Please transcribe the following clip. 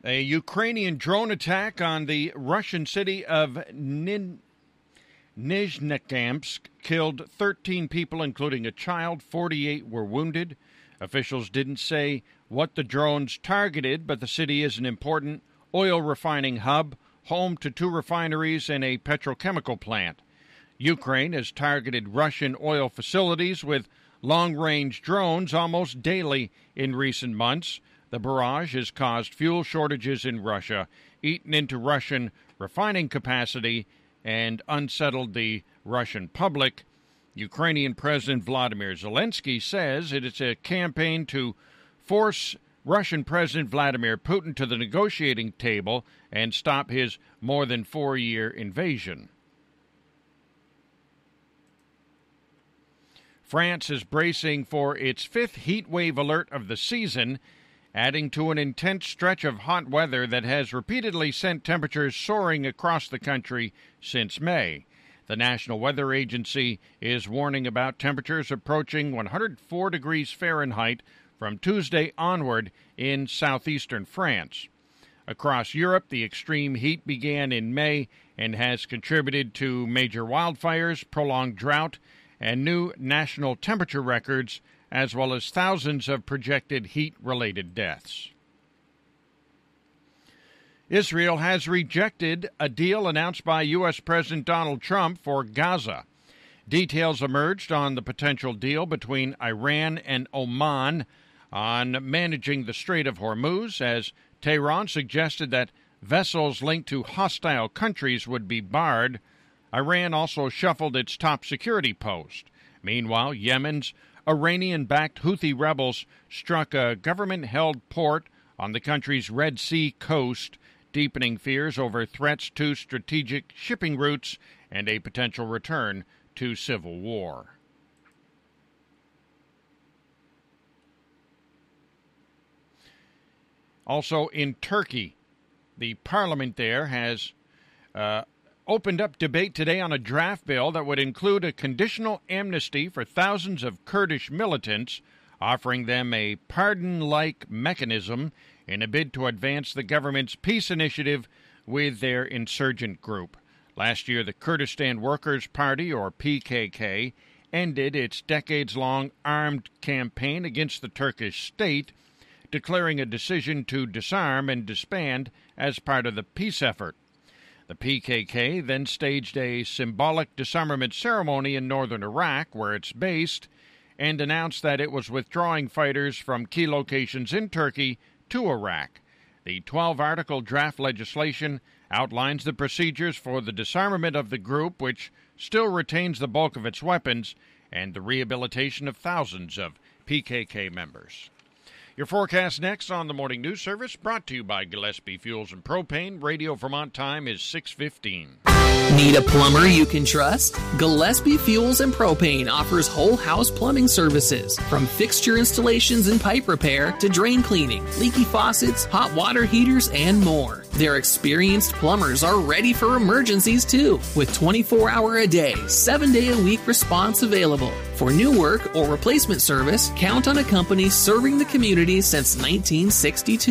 A Ukrainian drone attack on the Russian city of Nizhnekamsk killed 13 people, including a child. 48 were wounded. Officials didn't say what the drones targeted, but the city is an important oil refining hub, home to 2 refineries and a petrochemical plant. Ukraine has targeted Russian oil facilities with long-range drones almost daily in recent months. The barrage has caused fuel shortages in Russia, eaten into Russian refining capacity, and unsettled the Russian public. Ukrainian President Vladimir Zelensky says it is a campaign to force Russian President Vladimir Putin to the negotiating table and stop his more than 4-year invasion. France is bracing for its 5th heat wave alert of the season, adding to an intense stretch of hot weather that has repeatedly sent temperatures soaring across the country since May. The National Weather Agency is warning about temperatures approaching 104 degrees Fahrenheit from Tuesday onward in southeastern France. Across Europe, the extreme heat began in May and has contributed to major wildfires, prolonged drought, and new national temperature records, as well as thousands of projected heat-related deaths. Israel has rejected a deal announced by U.S. President Donald Trump for Gaza. Details emerged on the potential deal between Iran and Oman on managing the Strait of Hormuz, as Tehran suggested that vessels linked to hostile countries would be barred. Iran also shuffled its top security post. Meanwhile, Yemen's Iranian-backed Houthi rebels struck a government-held port on the country's Red Sea coast, deepening fears over threats to strategic shipping routes and a potential return to civil war. Also in Turkey, the parliament there has opened up debate today on a draft bill that would include a conditional amnesty for thousands of Kurdish militants, offering them a pardon-like mechanism in a bid to advance the government's peace initiative with their insurgent group. Last year, the Kurdistan Workers' Party, or PKK, ended its decades-long armed campaign against the Turkish state, declaring a decision to disarm and disband as part of the peace effort. The PKK then staged a symbolic disarmament ceremony in northern Iraq, where it's based, and announced that it was withdrawing fighters from key locations in Turkey to Iraq. The 12-article draft legislation outlines the procedures for the disarmament of the group, which still retains the bulk of its weapons, and the rehabilitation of thousands of PKK members. Your forecast next on the Morning News Service, brought to you by Gillespie Fuels and Propane. Radio Vermont time is 6:15. Need a plumber you can trust? Gillespie Fuels and Propane offers whole house plumbing services, from fixture installations and pipe repair to drain cleaning, leaky faucets, hot water heaters, and more. Their experienced plumbers are ready for emergencies too, with 24-hour-a-day, 7-day-a-week response available. For new work or replacement service, count on a company serving the community since 1962.